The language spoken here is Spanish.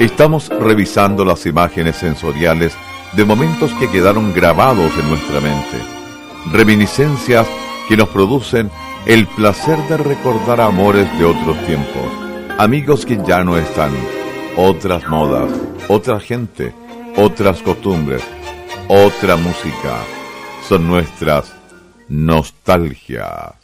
Estamos revisando las imágenes sensoriales de momentos que quedaron grabados en nuestra mente, reminiscencias que nos producen el placer de recordar amores de otros tiempos, amigos que ya no están, otras modas, otra gente, otras costumbres, otra música. Son nuestras nostalgia.